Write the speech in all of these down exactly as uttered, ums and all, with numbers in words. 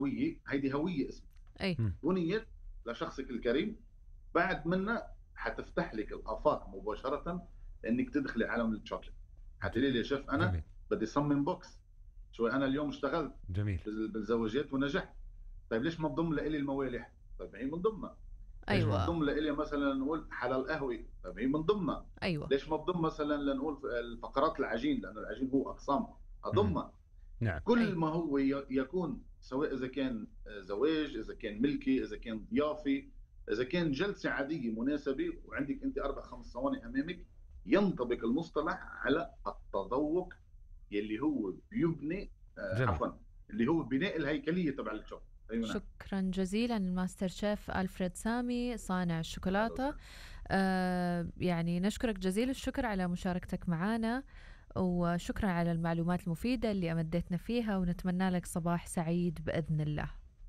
هوية، هيدي هوية اسمها. أي. مم. بنيت لشخصك الكريم، بعد منها حتفتح لك الآفاق مباشرة لأنك تدخلي عالم الشوكليت. حتقولي لي يا شيف أنا جميل. بدي أصمم بوكس، شوي أنا اليوم اشتغلت جميل. بال- بالزواجات ونجحت. طيب ليش ما تضم لي الموالح؟ طيب هي من ضمنها. ليش ما أيوة. تضم لي مثلا نقول حلال قهوي؟ طيب هي من ضمنها. أيوة. ليش ما تضم مثلا لنقول الفقرات العجين، لأنه العجين هو أقسام، مم. أضمها. نعم. كل أي. ما هو ي- يكون، سواء إذا كان زواج، إذا كان ملكي، إذا كان ضيافي، إذا كان جلسة عادية مناسبة وعندك أنت أربع خمس صواني أمامك، ينطبق المصطلح على التذوق يلي هو بيبني، آه جميل. عفوا، اللي هو بناء الهيكلية تبع الشغل. أيوة نعم. شكرا جزيلا الماستر شيف ألفريد سامي صانع أهلا الشوكولاتة. وسهلا. آه يعني نشكرك جزيل الشكر على مشاركتك معنا، وشكرا على المعلومات المفيدة اللي أمديتنا فيها، ونتمنى لك صباح سعيد بإذن الله.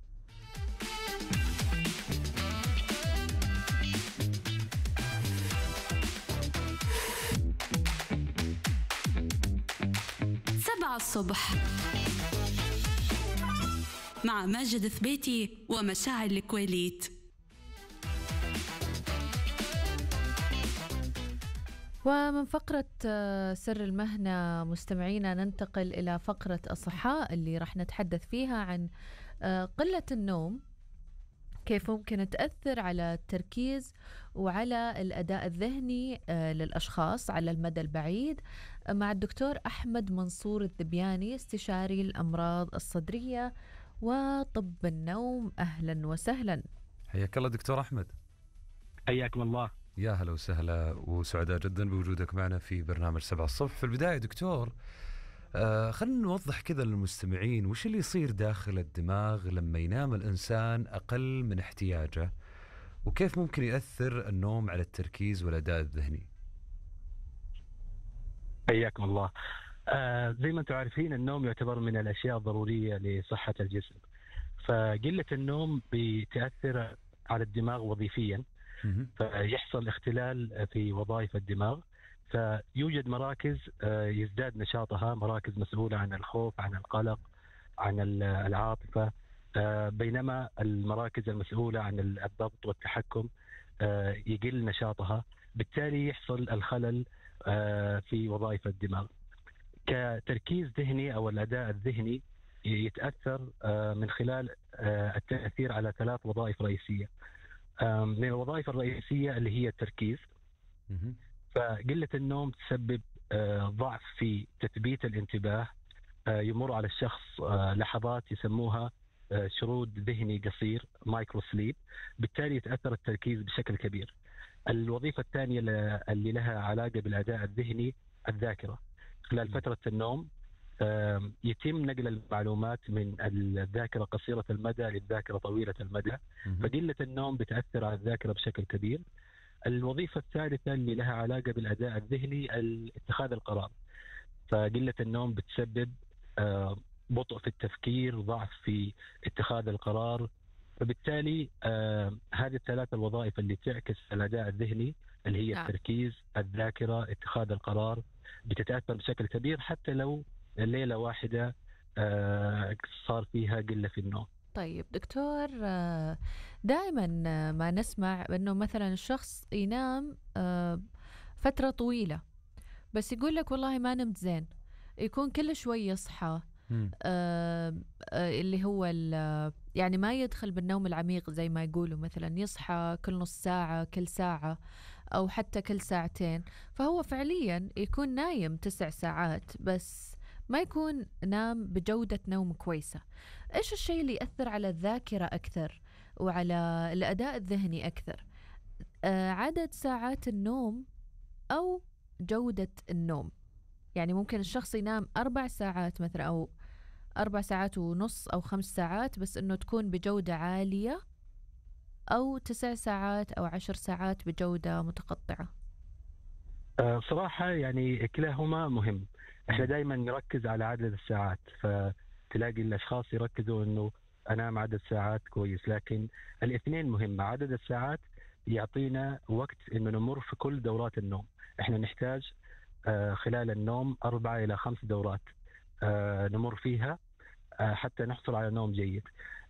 سبعة الصبح مع ماجد ثبيتي ومشاعل الكويليت. ومن فقرة آه، سر المهنة مستمعينا ننتقل إلى فقرة الصحاء اللي راح نتحدث فيها عن آه، قلة النوم، كيف ممكن تأثر على التركيز وعلى الأداء الذهني آه، للأشخاص على المدى البعيد، مع الدكتور أحمد منصور الذبياني استشاري الأمراض الصدرية وطب النوم. أهلا وسهلا. حياك الله دكتور أحمد. حياكم الله. يا هلا وسهلا، وسعداء جدا بوجودك معنا في برنامج سبعة الصبح. في البداية دكتور، آه خلينا نوضح كذا للمستمعين وش اللي يصير داخل الدماغ لما ينام الإنسان أقل من احتياجه، وكيف ممكن يأثر النوم على التركيز والأداء الذهني. حياكم الله. آه زي ما انتم عارفين النوم يعتبر من الأشياء الضرورية لصحة الجسم، فقلة النوم بتأثر على الدماغ وظيفيا، مهم. فيحصل اختلال في وظائف الدماغ، فيوجد مراكز آه يزداد نشاطها، مراكز مسؤولة عن الخوف، عن القلق، عن ال- العاطفة، آه بينما المراكز المسؤولة عن الضبط والتحكم آه يقل نشاطها، بالتالي يحصل الخلل آه في وظائف الدماغ. كتركيز ذهني أو الأداء الذهني يتأثر آه من خلال آه التأثير على ثلاث وظائف رئيسية. آه من الوظائف الرئيسية اللي هي التركيز، مهم. فقلة النوم تسبب آه ضعف في تثبيت الانتباه، آه يمر على الشخص آه لحظات يسموها آه شرود ذهني قصير، مايكرو سليب، بالتالي يتأثر التركيز بشكل كبير. الوظيفة الثانية اللي لها علاقة بالأداء الذهني الذاكرة. خلال فترة النوم آم، يتم نقل المعلومات من الذاكرة قصيرة المدى للذاكرة طويلة المدى، مهم. فقلة النوم بتأثر على الذاكرة بشكل كبير. الوظيفة الثالثة اللي لها علاقة بالأداء الذهني اتخاذ القرار، فقلة النوم بتسبب آه، بطء في التفكير، ضعف في اتخاذ القرار، فبالتالي آه، هذه الثلاث الوظائف اللي تعكس الأداء الذهني اللي هي نعم. التركيز، الذاكرة، اتخاذ القرار، بتتأثر بشكل كبير حتى لو الليلة واحدة آه، صار فيها قلة في النوم. طيب دكتور، آه، دائما آه، ما نسمع أنه مثلا الشخص ينام آه، فترة طويلة بس يقول لك والله ما نمت زين، يكون كل شوي يصحى، مم. آه، آه، اللي هو ال- يعني ما يدخل بالنوم العميق زي ما يقولوا، مثلا يصحى كل نص ساعة، كل ساعة، أو حتى كل ساعتين، فهو فعليا يكون نايم تسع ساعات بس ما يكون نام بجودة نوم كويسة. إيش الشيء اللي يأثر على الذاكرة أكثر وعلى الأداء الذهني أكثر؟ آه، عدد ساعات النوم أو جودة النوم؟ يعني ممكن الشخص ينام أربع ساعات مثلا، أو أربع ساعات ونص أو خمس ساعات بس إنه تكون بجودة عالية، أو تسع ساعات أو عشر ساعات بجودة متقطعة. آه، صراحة يعني كلاهما مهم. احنا دائما نركز على عدد الساعات، فتلاقي الاشخاص يركزوا انه انام عدد ساعات كويس، لكن الاثنين مهم. عدد الساعات يعطينا وقت انه نمر في كل دورات النوم. احنا نحتاج آه، خلال النوم أربعة إلى خمس دورات آه، نمر فيها آه، حتى نحصل على نوم جيد.